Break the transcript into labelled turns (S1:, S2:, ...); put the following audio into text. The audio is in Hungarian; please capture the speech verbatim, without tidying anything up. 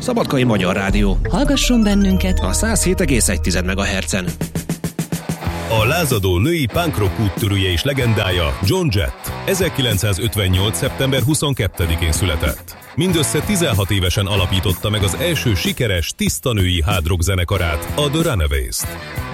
S1: Szabadkai Magyar Rádió.
S2: Hallgasson bennünket
S1: A száz hét egész egy megahertzen.
S3: A lázadó női punk rock úttörője és legendája Joan Jett ezerkilencszázötvennyolc. szeptember huszonkettedikén született. Mindössze tizenhat évesen alapította meg az első sikeres, tiszta női hard rock zenekarát, a The Runaways-t.